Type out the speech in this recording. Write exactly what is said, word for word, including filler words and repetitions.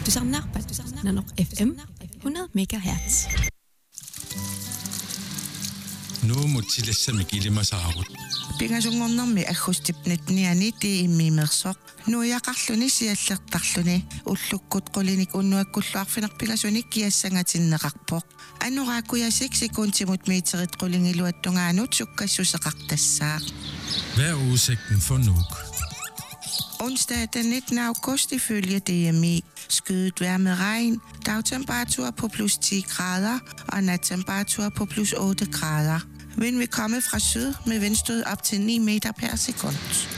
Tusarnaarpat Nanok F M hundrede megahertz. Nu mutilassami kilimasaarut. Pingasungornermi aggustipnitniani ti immiimersoq nuiaqarluni siallertarluni ullukkut qulinik unnuakkulluarfineq pigasunik kiassangatinneqarpoq anuraakuyasik sekuntimut meterit qulingiluattungaanut sukkassuseqartassaaq. Hvad er udsigten for Nuuk? Onsdag den nittende august ifølge D M I skyet vejr med regn, dagtemperatur på plus ti grader og nattemperatur på plus otte grader. Vind vil komme fra syd med vindstød op til ni meter per sekund.